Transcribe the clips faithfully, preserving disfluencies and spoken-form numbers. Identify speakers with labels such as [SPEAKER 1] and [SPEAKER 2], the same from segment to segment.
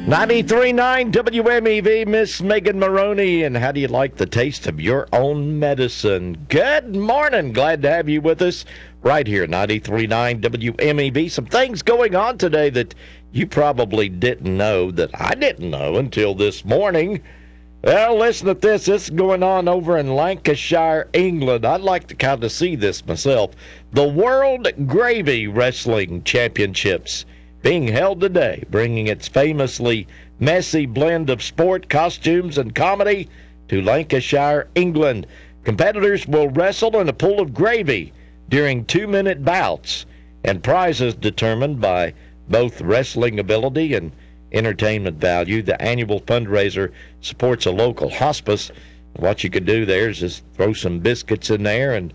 [SPEAKER 1] ninety-three point nine W M E V, Miss Megan Maroney, and how do you like the taste of your own medicine? Good morning. Glad to have you with us right here, ninety-three point nine W M E V. Some things going on today that you probably didn't know that I didn't know until this morning. Well, listen to this. This is going on over in Lancashire, England. I'd like to kind of see this myself. The World Gravy Wrestling Championships being held today, bringing its famously messy blend of sport, costumes, and comedy to Lancashire, England. Competitors will wrestle in a pool of gravy during two-minute bouts, and prizes determined by both wrestling ability and entertainment value. The annual fundraiser supports a local hospice. What you could do there is just throw some biscuits in there and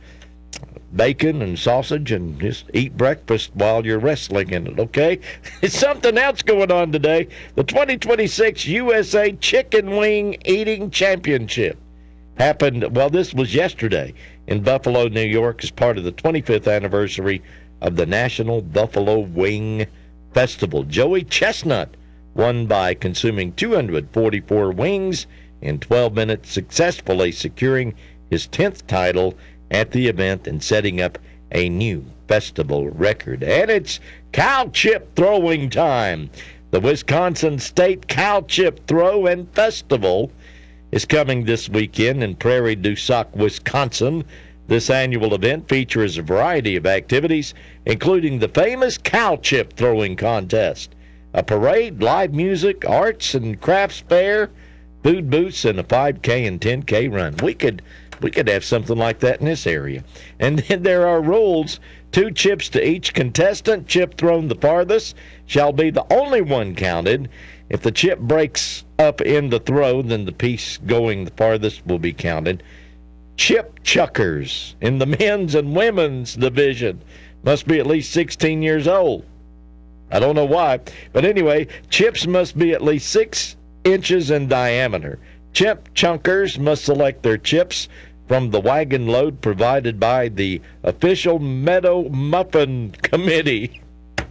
[SPEAKER 1] bacon and sausage and just eat breakfast while you're wrestling in it, okay? It's something else going on today. The twenty twenty-six U S A Chicken Wing Eating Championship happened, well, this was yesterday in Buffalo, New York, as part of the twenty-fifth anniversary of the National Buffalo Wing Festival. Joey Chestnut won by consuming two hundred forty-four wings in twelve minutes, successfully securing his tenth title at the event and setting up a new festival record. And it's cow chip throwing time. The Wisconsin State Cow Chip Throw and Festival is coming this weekend in Prairie du Sac, Wisconsin. This annual event features a variety of activities, including the famous cow chip throwing contest, a parade, live music, arts and crafts fair, food booths, and a five K and ten K run. We could we could have something like that in this area. And then there are rules. Two chips to each contestant. Chip thrown the farthest shall be the only one counted. If the chip breaks up in the throw, then the piece going the farthest will be counted. Chip chuckers in the men's and women's division must be at least sixteen years old. I don't know why, but anyway, chips must be at least six inches in diameter. Chip chunkers must select their chips from the wagon load provided by the official Meadow Muffin Committee.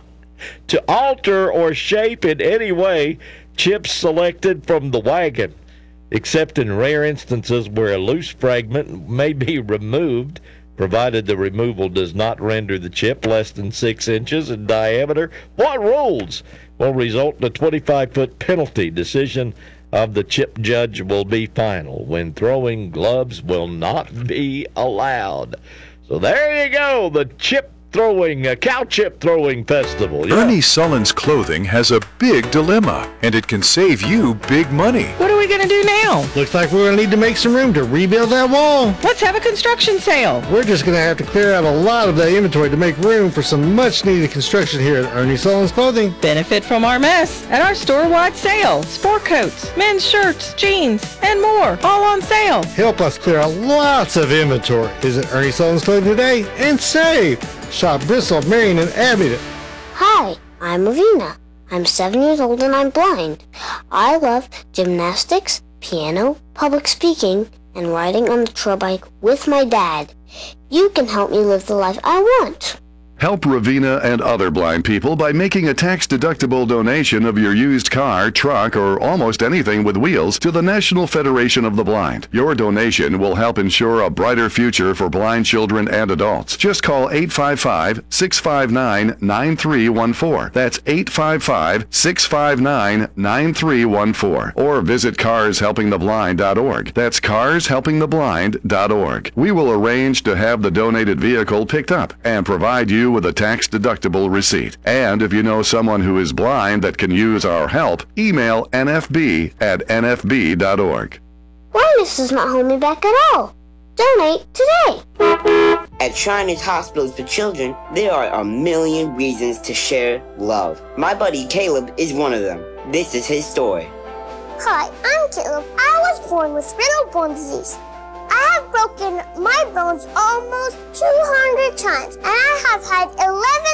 [SPEAKER 1] To alter or shape in any way chips selected from the wagon, except in rare instances where a loose fragment may be removed, provided the removal does not render the chip less than six inches in diameter. What rules will result in a twenty-five foot penalty? Decision of the chip judge will be final. When throwing, gloves will not be allowed. So there you go, the chip throwing, a cow chip throwing festival. Yeah.
[SPEAKER 2] Ernie Sullins Clothing has a big dilemma, and it can save you big money.
[SPEAKER 3] What are we going to do now?
[SPEAKER 4] Looks like we're going to need to make some room to rebuild that wall.
[SPEAKER 3] Let's have a construction sale.
[SPEAKER 4] We're just going to have to clear out a lot of that inventory to make room for some much-needed construction here at Ernie Sullins Clothing.
[SPEAKER 3] Benefit from our mess at our store-wide sale. Sport coats, men's shirts, jeans, and more, all on sale.
[SPEAKER 4] Help us clear out lots of inventory. Visit Ernie Sullins Clothing today and save. Shop Bristol, Marion, and Abingdon.
[SPEAKER 5] Hi, I'm Ravina. I'm seven years old and I'm blind. I love gymnastics, piano, public speaking, and riding on the trail bike with my dad. You can help me live the life I want.
[SPEAKER 2] Help Ravina and other blind people by making a tax-deductible donation of your used car, truck, or almost anything with wheels to the National Federation of the Blind. Your donation will help ensure a brighter future for blind children and adults. Just call eight five five, six five nine, nine three one four. That's eight five five, six five nine, nine three one four. Or visit cars helping the blind dot org. That's cars helping the blind dot org. We will arrange to have the donated vehicle picked up and provide you with a tax-deductible receipt. And if you know someone who is blind that can use our help, email N F B at N F B dot org.
[SPEAKER 5] Blindness does not hold me back at all. Donate today.
[SPEAKER 6] At Shriners Hospitals for Children, there are a million reasons to share love. My buddy Caleb is one of them. This is his story.
[SPEAKER 5] Hi, I'm Caleb. I was born with brittle bone disease. I have broken my bones almost two hundred times, and I have had eleven